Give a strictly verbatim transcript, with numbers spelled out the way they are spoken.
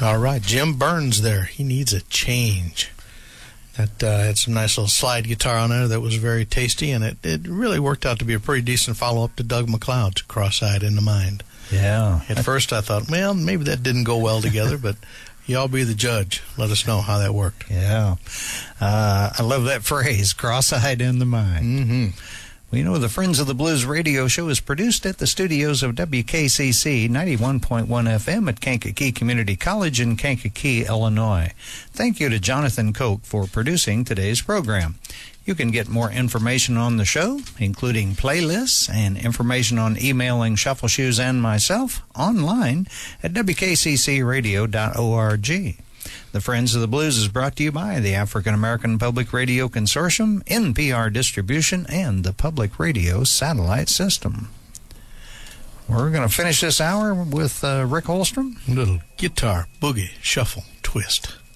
All right, Jim Burns there. He needs a change. That uh, had some nice little slide guitar on there that was very tasty, and it, it really worked out to be a pretty decent follow-up to Doug MacLeod's Cross-Eyed in the Mind. Yeah. At first I thought, well, maybe that didn't go well together, but y'all be the judge. Let us know how that worked. Yeah. Uh, I love that phrase, cross-eyed in the mind. Mm-hmm. We know the Friends of the Blues radio show is produced at the studios of W K C C ninety-one point one F M at Kankakee Community College in Kankakee, Illinois. Thank you to Jonathan Koch for producing today's program. You can get more information on the show, including playlists and information on emailing Shuffle Shoes and myself, online at W K C C radio dot org. The Friends of the Blues is brought to you by the African American Public Radio Consortium, N P R Distribution, and the Public Radio Satellite System. We're going to finish this hour with uh, Rick Holstrom. Little guitar, boogie, shuffle, twist.